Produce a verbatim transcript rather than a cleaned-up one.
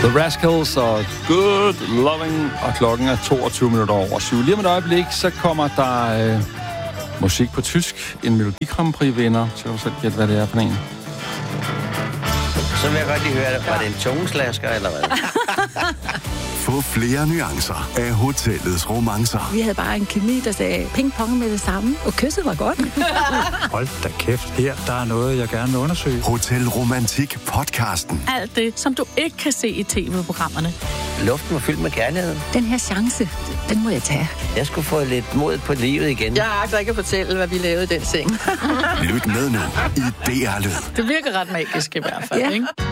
The Rascals og Good Loving, og klokken er toogtyve minutter over syv. Lige om et øjeblik, så kommer der øh, musik på tysk. En Melodi Grand Prix-vinder. Så kan du selv gætte, hvad det er for en. Så vil jeg godt lige høre, var det en tungeslasker eller hvad? Få flere nuancer af hotellets romancer. Vi havde bare en kemi, der sagde ping-pong med det samme, og kysset var godt. Hold da kæft, her der er noget, jeg gerne vil undersøge. Hotel Romantik podcasten. Alt det, som du ikke kan se i tv-programmerne. Luften var fyldt med kærlighed. Den her chance, den må jeg tage. Jeg skulle få lidt mod på livet igen. Jeg agter ikke at fortælle, hvad vi lavede i den seng. Lyt med nu i D R Lyd. Det virker ret magisk i hvert fald, Ja. ikke?